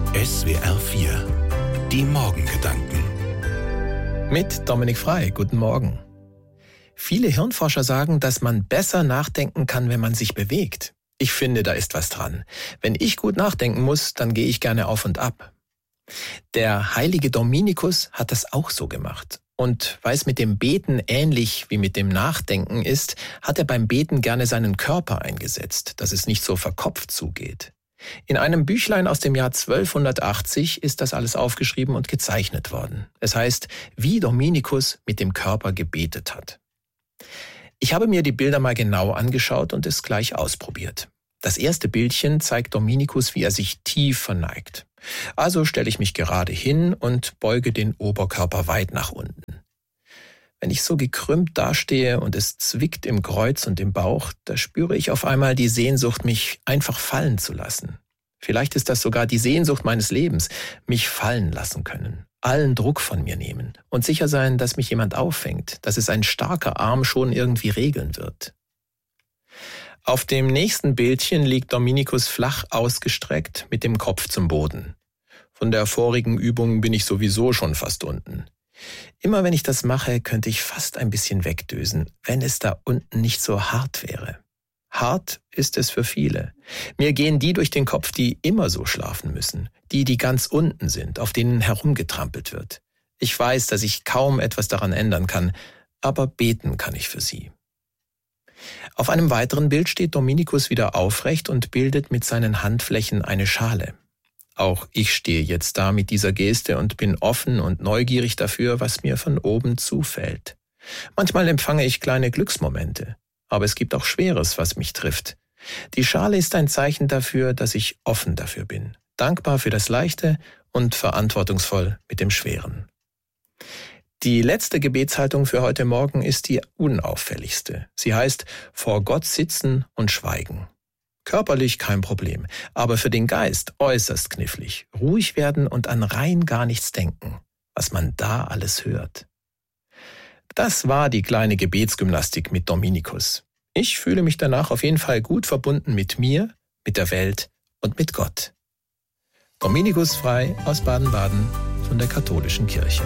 SWR 4, die Morgengedanken. Mit Dominik Frey, guten Morgen. Viele Hirnforscher sagen, dass man besser nachdenken kann, wenn man sich bewegt. Ich finde, da ist was dran. Wenn ich gut nachdenken muss, dann gehe ich gerne auf und ab. Der heilige Dominikus hat das auch so gemacht. Und weil es mit dem Beten ähnlich wie mit dem Nachdenken ist, hat er beim Beten gerne seinen Körper eingesetzt, dass es nicht so verkopft zugeht. In einem Büchlein aus dem Jahr 1280 ist das alles aufgeschrieben und gezeichnet worden. Es heißt, wie Dominikus mit dem Körper gebetet hat. Ich habe mir die Bilder mal genau angeschaut und es gleich ausprobiert. Das erste Bildchen zeigt Dominikus, wie er sich tief verneigt. Also stelle ich mich gerade hin und beuge den Oberkörper weit nach unten. Wenn ich so gekrümmt dastehe und es zwickt im Kreuz und im Bauch, da spüre ich auf einmal die Sehnsucht, mich einfach fallen zu lassen. Vielleicht ist das sogar die Sehnsucht meines Lebens, mich fallen lassen können, allen Druck von mir nehmen und sicher sein, dass mich jemand auffängt, dass es ein starker Arm schon irgendwie regeln wird. Auf dem nächsten Bildchen liegt Dominikus flach ausgestreckt mit dem Kopf zum Boden. Von der vorigen Übung bin ich sowieso schon fast unten. Immer wenn ich das mache, könnte ich fast ein bisschen wegdösen, wenn es da unten nicht so hart wäre. Hart ist es für viele. Mir gehen die durch den Kopf, die immer so schlafen müssen, die ganz unten sind, auf denen herumgetrampelt wird. Ich weiß, dass ich kaum etwas daran ändern kann, aber beten kann ich für sie. Auf einem weiteren Bild steht Dominikus wieder aufrecht und bildet mit seinen Handflächen eine Schale. Auch ich stehe jetzt da mit dieser Geste und bin offen und neugierig dafür, was mir von oben zufällt. Manchmal empfange ich kleine Glücksmomente, aber es gibt auch Schweres, was mich trifft. Die Schale ist ein Zeichen dafür, dass ich offen dafür bin, dankbar für das Leichte und verantwortungsvoll mit dem Schweren. Die letzte Gebetshaltung für heute Morgen ist die unauffälligste. Sie heißt, vor Gott sitzen und schweigen. Körperlich kein Problem, aber für den Geist äußerst knifflig. Ruhig werden und an rein gar nichts denken, was man da alles hört. Das war die kleine Gebetsgymnastik mit Dominikus. Ich fühle mich danach auf jeden Fall gut verbunden mit mir, mit der Welt und mit Gott. Dominikus Frey aus Baden-Baden von der Katholischen Kirche.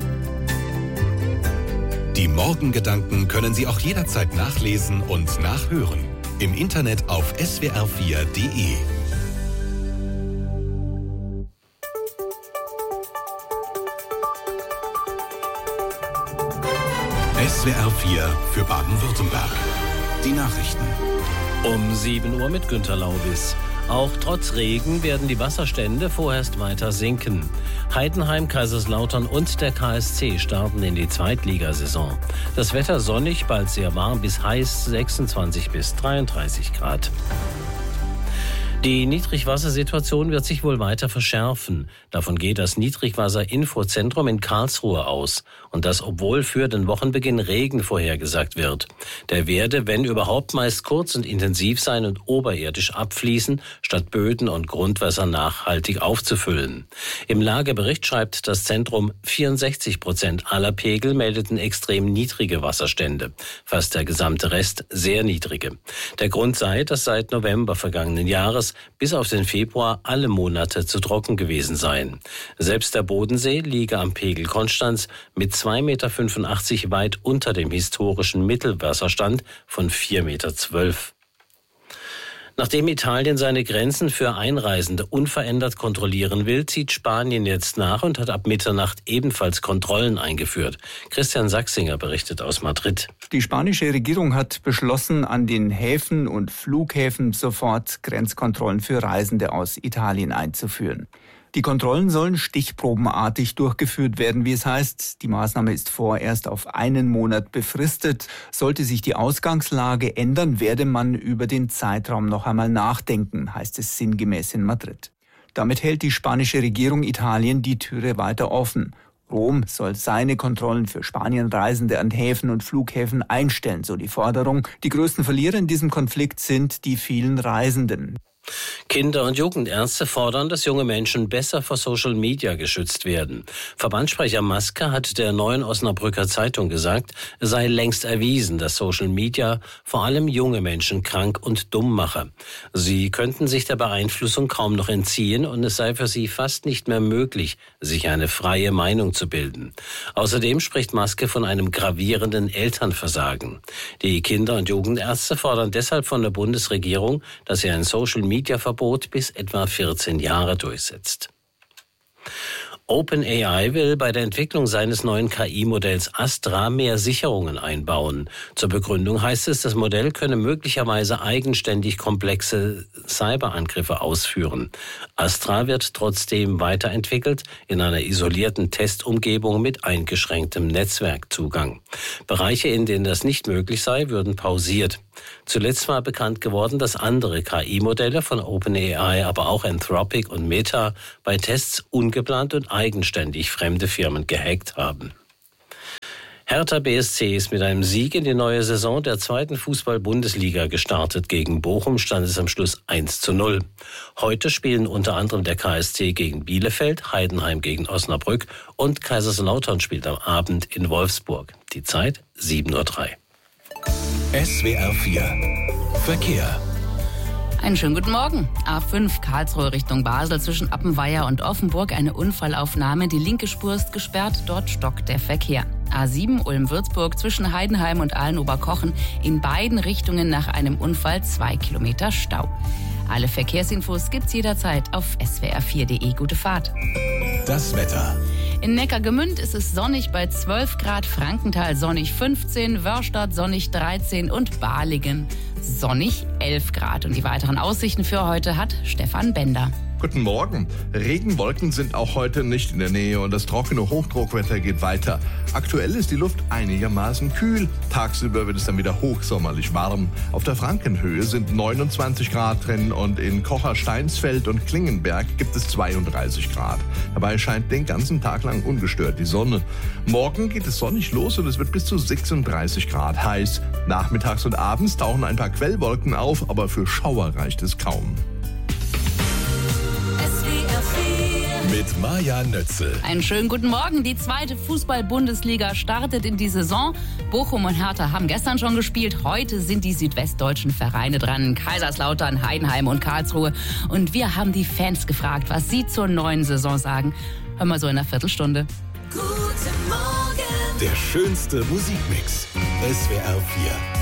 Die Morgengedanken können Sie auch jederzeit nachlesen und nachhören. Im Internet auf swr4.de. SWR 4 für Baden-Württemberg. Die Nachrichten. Um 7 Uhr mit Günter Laubis. Auch trotz Regen werden die Wasserstände vorerst weiter sinken. Heidenheim, Kaiserslautern und der KSC starten in die Zweitligasaison. Das Wetter sonnig, bald sehr warm bis heiß, 26 bis 33 Grad. Die Niedrigwassersituation wird sich wohl weiter verschärfen. Davon geht das Niedrigwasser-Infozentrum in Karlsruhe aus. Und das, obwohl für den Wochenbeginn Regen vorhergesagt wird. Der werde, wenn überhaupt, meist kurz und intensiv sein und oberirdisch abfließen, statt Böden und Grundwasser nachhaltig aufzufüllen. Im Lagebericht schreibt das Zentrum, 64% aller Pegel meldeten extrem niedrige Wasserstände. Fast der gesamte Rest sehr niedrige. Der Grund sei, dass seit November vergangenen Jahres bis auf den Februar alle Monate zu trocken gewesen seien. Selbst der Bodensee liege am Pegel Konstanz mit 2,85 Meter weit unter dem historischen Mittelwasserstand von 4,12 Meter. Nachdem Italien seine Grenzen für Einreisende unverändert kontrollieren will, zieht Spanien jetzt nach und hat ab Mitternacht ebenfalls Kontrollen eingeführt. Christian Sachsinger berichtet aus Madrid. Die spanische Regierung hat beschlossen, an den Häfen und Flughäfen sofort Grenzkontrollen für Reisende aus Italien einzuführen. Die Kontrollen sollen stichprobenartig durchgeführt werden, wie es heißt. Die Maßnahme ist vorerst auf einen Monat befristet. Sollte sich die Ausgangslage ändern, werde man über den Zeitraum noch einmal nachdenken, heißt es sinngemäß in Madrid. Damit hält die spanische Regierung Italien die Türe weiter offen. Rom soll seine Kontrollen für Spanienreisende an Häfen und Flughäfen einstellen, so die Forderung. Die größten Verlierer in diesem Konflikt sind die vielen Reisenden. Kinder- und Jugendärzte fordern, dass junge Menschen besser vor Social Media geschützt werden. Verbandssprecher Maske hat der Neuen Osnabrücker Zeitung gesagt, es sei längst erwiesen, dass Social Media vor allem junge Menschen krank und dumm mache. Sie könnten sich der Beeinflussung kaum noch entziehen und es sei für sie fast nicht mehr möglich, sich eine freie Meinung zu bilden. Außerdem spricht Maske von einem gravierenden Elternversagen. Die Kinder- und Jugendärzte fordern deshalb von der Bundesregierung, dass sie ein Social-Media-Verbot bis etwa 14 Jahre durchsetzt. OpenAI will bei der Entwicklung seines neuen KI-Modells Astra mehr Sicherungen einbauen. Zur Begründung heißt es, das Modell könne möglicherweise eigenständig komplexe Cyberangriffe ausführen. Astra wird trotzdem weiterentwickelt in einer isolierten Testumgebung mit eingeschränktem Netzwerkzugang. Bereiche, in denen das nicht möglich sei, würden pausiert. Zuletzt war bekannt geworden, dass andere KI-Modelle von OpenAI, aber auch Anthropic und Meta bei Tests ungeplant und eigenständig fremde Firmen gehackt haben. Hertha BSC ist mit einem Sieg in die neue Saison der 2. Fußball-Bundesliga gestartet. Gegen Bochum stand es am Schluss 1:0. Heute spielen unter anderem der KSC gegen Bielefeld, Heidenheim gegen Osnabrück und Kaiserslautern spielt am Abend in Wolfsburg. Die Zeit 7:03 Uhr. SWR 4 Verkehr. Einen schönen guten Morgen. A5 Karlsruhe Richtung Basel zwischen Appenweier und Offenburg eine Unfallaufnahme. Die linke Spur ist gesperrt, dort stockt der Verkehr. A7 Ulm-Würzburg zwischen Heidenheim und Aalen-Oberkochen in beiden Richtungen nach einem Unfall 2 Kilometer Stau. Alle Verkehrsinfos gibt's jederzeit auf swr4.de. Gute Fahrt. Das Wetter. In Neckargemünd ist es sonnig bei 12 Grad, Frankenthal sonnig 15, Wörstadt sonnig 13 und Balingen sonnig 11 Grad. Und die weiteren Aussichten für heute hat Stefan Bender. Guten Morgen. Regenwolken sind auch heute nicht in der Nähe und das trockene Hochdruckwetter geht weiter. Aktuell ist die Luft einigermaßen kühl. Tagsüber wird es dann wieder hochsommerlich warm. Auf der Frankenhöhe sind 29 Grad drin und in Kocher-Steinsfeld und Klingenberg gibt es 32 Grad. Dabei scheint den ganzen Tag lang ungestört die Sonne. Morgen geht es sonnig los und es wird bis zu 36 Grad heiß. Nachmittags und abends tauchen ein paar Quellwolken auf, aber für Schauer reicht es kaum. Mit Maja Nötzel. Einen schönen guten Morgen. Die 2. Fußball-Bundesliga startet in die Saison. Bochum und Hertha haben gestern schon gespielt. Heute sind die südwestdeutschen Vereine dran. Kaiserslautern, Heidenheim und Karlsruhe. Und wir haben die Fans gefragt, was sie zur neuen Saison sagen. Hör mal so in einer Viertelstunde. Guten Morgen. Der schönste Musikmix. SWR 4.